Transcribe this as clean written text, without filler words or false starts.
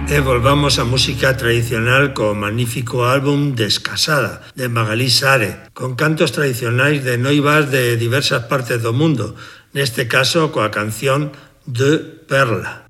E volvamos á música tradicional co magnífico álbum Descasada, de Magalí Sare, con cantos tradicionais de noivas de diversas partes do mundo, neste caso coa canción De Perla.